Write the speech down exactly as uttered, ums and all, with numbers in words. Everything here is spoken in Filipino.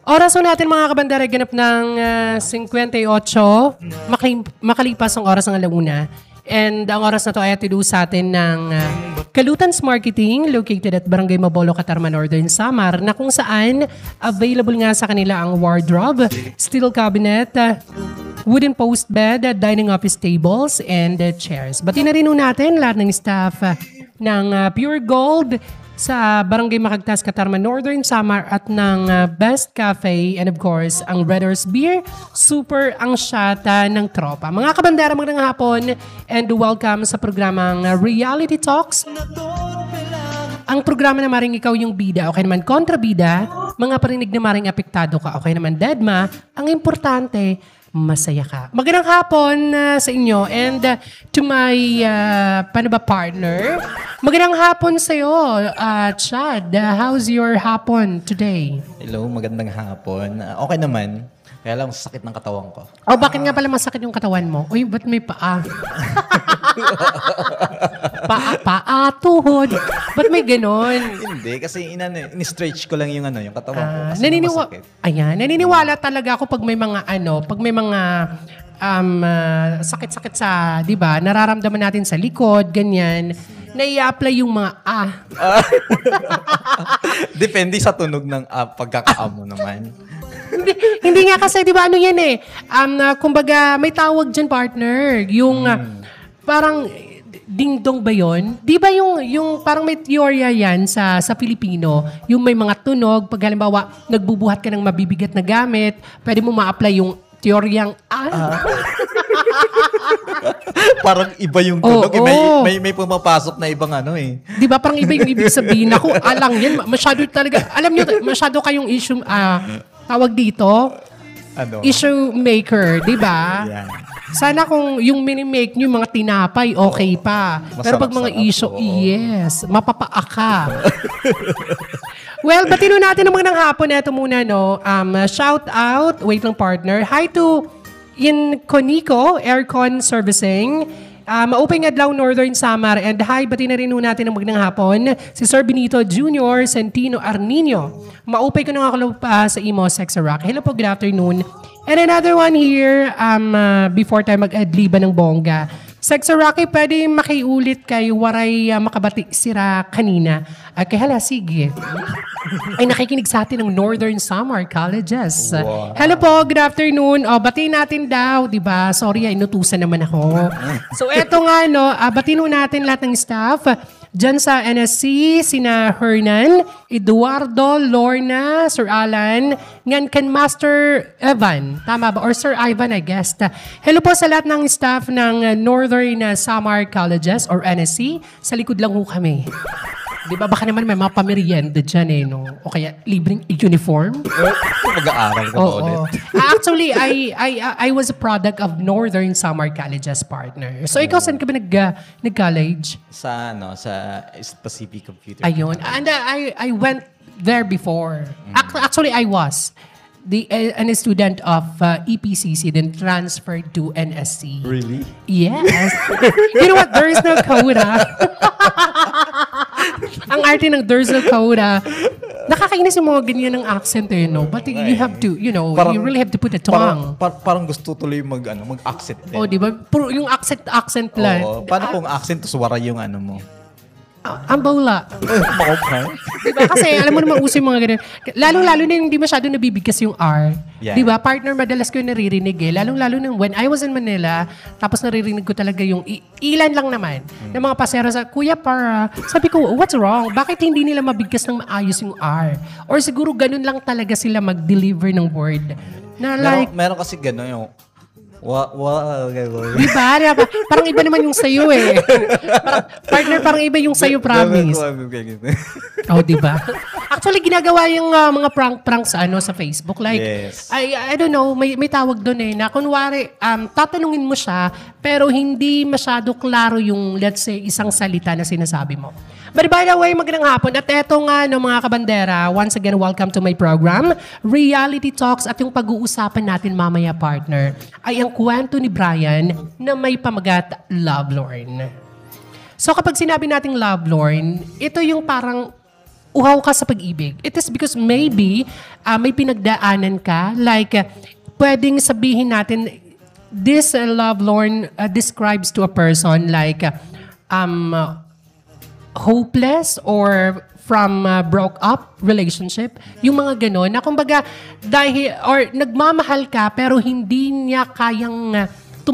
Oras po natin mga kabandera, ganap ng uh, fifty-eight. Makali- makalipas ang oras ng alauna. And ang oras na to ay atido sa atin ng uh, Kalutans Marketing located at Barangay Mabolo, Catarman, Northern Samar na kung saan available nga sa kanila ang wardrobe, steel cabinet, uh, wooden post bed, uh, dining office tables, and uh, chairs. Bati na rin natin lahat ng staff uh, ng uh, Pure Gold sa Barangay Macagtas, Catarman, Northern Samar at ng uh, Best Cafe and of course ang Redder's Beer, super ang shata ng tropa. Mga kabandera, magandang hapon and welcome sa programang uh, Reality Talks. Ang programa na maring ikaw yung bida o kaya naman kontrabida, mga parinig na maring apektado ka o kaya naman deadma, ang importante, masaya ka. Magandang hapon uh, sa inyo and uh, to my uh, paano ba partner? Magandang hapon sa iyo, uh, Chad. Uh, how's your hapon today? Hello, magandang hapon. Uh, okay naman. Kaya lang sakit ng katawan ko. Oh, bakit nga pala masakit yung katawan mo? Uy, ba't may paa? paa, paa, tuhod. Ba't may ganon? Hindi, kasi inan, in-stretch ko lang yung ano, yung katawan ko. Kasi naniniwa- masakit. Ayan, naniniwala talaga ako pag may mga ano, pag may mga um, uh, sakit-sakit sa, di ba, nararamdaman natin sa likod, ganyan, na i-apply yung mga ah. Depende sa tunog ng ah, pagkakaamo naman. hindi, hindi nga kasi, di ba, ano yan eh, um, uh, kumbaga, may tawag dyan, partner, yung uh, parang, ding-dong ba yun? Di ba yung, yung parang may teorya yan sa, sa Pilipino, yung may mga tunog, pag halimbawa, nagbubuhat ka ng mabibigat na gamit, pwede mo ma-apply yung teoryang ah. Uh, parang iba yung tunog. Oh, eh, may, oh. may, may pumapasok na ibang ano eh. Di ba? Parang iba yung ibig sabihin. Ako, alang yan. Masyado talaga. Alam nyo, masyado kayong issue, ah, tawag dito, Ano? issue maker. Di ba? Yan. Sana kung yung mini-make nyo, yung mga tinapay, okay pa. Pero pag mga Masarap-sarap, issue, oo. yes, mapapaa ka. Well, batino natin ang magandang hapon. Ito muna, no? Um, shout out, wait lang partner. Hi to in Conico, Aircon Servicing. Uh, Mauping Adlaw, Northern Samar. And hi, bati na rin natin ang magandang hapon. Si Sir Benito Junior Centino Arnino. Maupay ko na nga uh, sa imo, Sex Rock. Hello po, good afternoon. And another one here, um, uh, before tayo mag-adliba ng bongga. Sex Rocky, pwede makiulit kay Waray uh, makabati sira kanina. Uh, kaya hala, sige. Ay nakikinig sa atin ng Northern Samar Colleges. Wow. Hello po, good afternoon. O, batiin natin daw, di ba? Sorry, ay inutusan naman ako. So, eto nga, no, uh, batiin natin lahat ng staff. Diyan sa N S C, sina Hernan, Eduardo, Lorna, Sir Alan, ngan kan Master Evan. Tama ba? Or Sir Ivan, I guess. Hello po sa lahat ng staff ng Northern Samar Colleges or N S C. Sa likod lang ho kami. Di ba? Baka naman may mga pamerienda dyan eh, no? O kaya libreng uniform. Mag-aaral ko Oo. pa ulit. Actually, I, I I was a product of Northern Samar Colleges partner. So, ikaw saan ka ba nag, uh, nag-college? Sa ano, sa Pacific Computer. Ayun. And uh, I I went there before. Ac- Actually, I was the uh, an student of uh, E P C C, then transferred to N S C. Really? Yes. You know what? There is no code, ha? Ang arte ng there's no code, ha? Nakakainis yung mga ganyan ng accent, eh, no? But you have to, you know, Parang- you really have to put a Parang, tongue. par- parang gusto tuloy mag, ano, mag-accent din. Oh, di ba? Puro yung accent, accent lang. Oo. Paano kung accent tapos wara yung ano mo? Ah, ang bawla. Makopay. Diba? Kasi alam mo naman uso yung mga ganun. Lalong-lalo na yung hindi masyado nabibigkas yung R. Yeah. Diba? Partner, madalas ko yung naririnig eh. Lalong-lalo na when I was in Manila, tapos naririnig ko talaga yung i- ilan lang naman Hmm. ng mga pasero sa, Kuya para, sabi ko, what's wrong? Bakit hindi nila mabigkas ng maayos yung R? Or siguro ganun lang talaga sila mag-deliver ng word. Na like, Meron, meron kasi gano'n yung wa, wa, gano'n. diba? Diba? Parang iba naman yung sayo eh. Parang, partner, parang iba yung sayo, promise. Oh, di ba? Actually, ginagawa yung uh, mga prank-prank sa ano sa Facebook. Like, Yes. I, I don't know, may, may tawag doon eh, na kunwari, um, tatanungin mo siya, pero hindi masyado klaro yung, let's say, isang salita na sinasabi mo. But by the way, magandang hapon. At eto nga, no, mga kabandera, once again, welcome to my program, Reality Talks. At yung pag-uusapan natin mamaya, partner, ay ang kwento ni Brian na may pamagat Lovelorn. So kapag sinabi nating Lovelorn, ito yung parang uhaw ka sa pag-ibig. It is because maybe uh, may pinagdaanan ka, like uh, pwedeng sabihin natin, this uh, love, Lord, uh, describes to a person like uh, um, uh, hopeless or from uh, broke up relationship, yung mga gano'n, na kumbaga, dahil, or nagmamahal ka, pero hindi niya kayang uh,